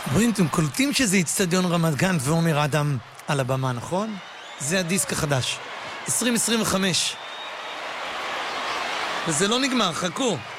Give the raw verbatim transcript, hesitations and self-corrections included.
רואים, אתם קולטים שזה אצטדיון רמת גן ועומר אדם על הבמה, נכון? זה הדיסק החדש. עשרים עשרים וחמש. וזה לא נגמר, חכו.